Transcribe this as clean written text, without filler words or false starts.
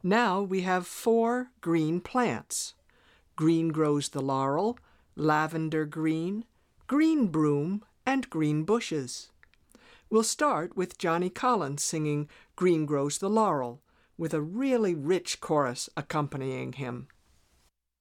Now we have 4 green plants. Green grows the laurel, lavender green, green broom, and green bushes. We'll start with Johnny Collins singing Green Grows the Laurel, with a really rich chorus accompanying him.